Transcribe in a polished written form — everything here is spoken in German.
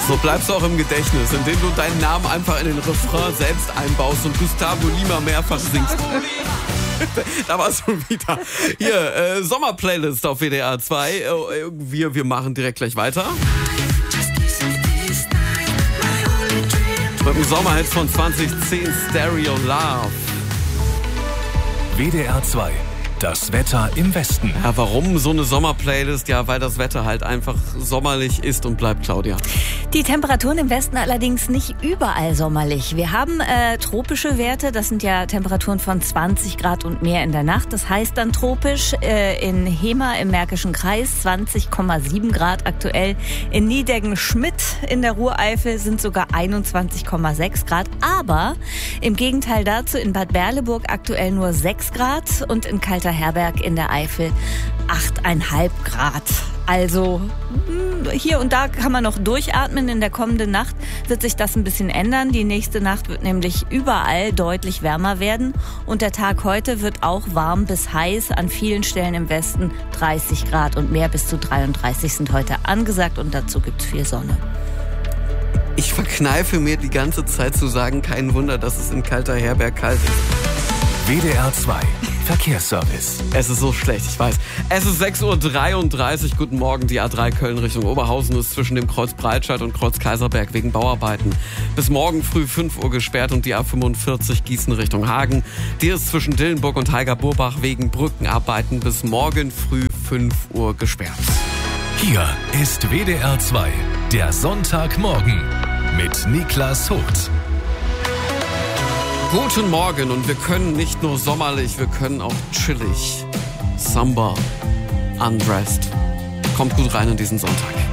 So bleibst du auch im Gedächtnis, indem du deinen Namen einfach in den Refrain selbst einbaust und Gustavo Lima mehrfach singst. Da war's schon wieder. Hier, Sommerplaylist auf WDR 2. Wir machen direkt gleich weiter. Mit dem Sommerhit von 2010, Stereo Love. WDR 2. Das Wetter im Westen. Ja, warum so eine Sommerplaylist? Ja, weil das Wetter halt einfach sommerlich ist und bleibt, Claudia. Die Temperaturen im Westen allerdings nicht überall sommerlich. Wir haben tropische Werte, das sind ja Temperaturen von 20 Grad und mehr in der Nacht. Das heißt dann tropisch in Hemer im Märkischen Kreis 20,7 Grad aktuell. In Nideggen-Schmidt in der Ruhreifel sind sogar 21,6 Grad. Aber im Gegenteil dazu in Bad Berleburg aktuell nur 6 Grad und in Kalterherberg in der Eifel 8,5 Grad. Also hier und da kann man noch durchatmen. In der kommenden Nacht wird sich das ein bisschen ändern. Die nächste Nacht wird nämlich überall deutlich wärmer werden. Und der Tag heute wird auch warm bis heiß. An vielen Stellen im Westen 30 Grad und mehr, bis zu 33 sind heute angesagt. Und dazu gibt's viel Sonne. Ich verkneife mir die ganze Zeit zu sagen, kein Wunder, dass es in Kalterherberg kalt ist. WDR 2. Verkehrsservice. Es ist so schlecht, ich weiß. Es ist 6.33 Uhr. Guten Morgen. Die A3 Köln Richtung Oberhausen ist zwischen dem Kreuz Breitscheid und Kreuz Kaiserberg wegen Bauarbeiten bis morgen früh 5 Uhr gesperrt und die A45 Gießen Richtung Hagen. Die ist zwischen Dillenburg und Heiger-Burbach wegen Brückenarbeiten bis morgen früh 5 Uhr gesperrt. Hier ist WDR 2. Der Sonntagmorgen mit Niklas Hoth. Guten Morgen und wir können nicht nur sommerlich, wir können auch chillig. Samba, undressed. Kommt gut rein in diesen Sonntag.